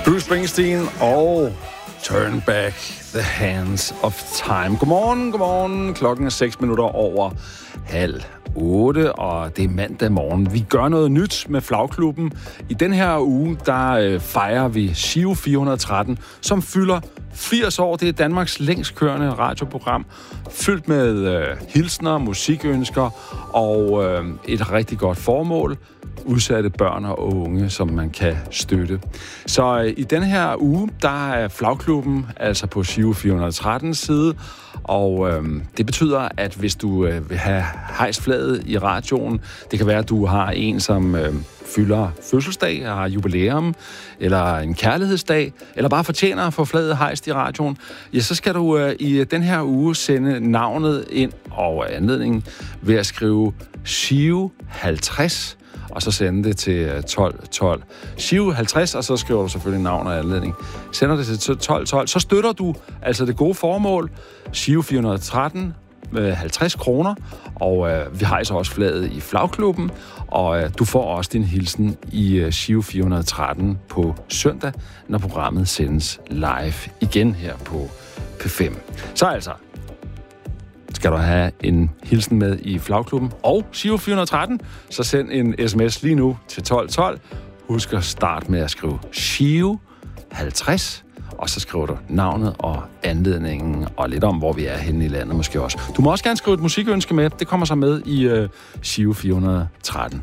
Bruce Springsteen og Turn Back the Hands of Time. Godmorgen. Klokken er 6 minutter over 7:30, og det er mandag morgen. Vi gør noget nyt med Flagklubben. I den her uge, der fejrer vi Giro 413, som fylder 80 år. Det er Danmarks længst kørende radioprogram, fyldt med hilsner, musikønsker og et rigtig godt formål. Udsatte børn og unge, som man kan støtte. Så i den her uge, der er Flagklubben altså på Giro 413 side, og det betyder, at hvis du vil have hejst flaget i radioen, det kan være, at du har en, som fylder fødselsdag, har jubilæum, eller en kærlighedsdag, eller bare fortjener at få flaget hejst i radioen, ja, så skal du i den her uge sende navnet ind og anledningen ved at skrive Giro 50, og så sende det til 1212. Giro 50, og så skriver du selvfølgelig navn og anledning. Sender det til 1212, så støtter du altså det gode formål, Giro 413, med 50 kroner, og vi hejser også flaget i Flagklubben, og du får også din hilsen i Giro 413 på søndag, når programmet sendes live igen her på P5. Så altså, skal du have en hilsen med i Flagklubben og Giro 413, så send en sms lige nu til 1212. Husk at starte med at skrive Giro 50, og så skriver du navnet og anledningen, og lidt om, hvor vi er henne i landet måske også. Du må også gerne skrive et musikønske med. Det kommer så med i Giro 413.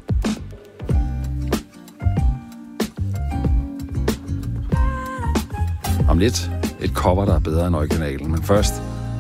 Om lidt et cover, der er bedre end originalen, men først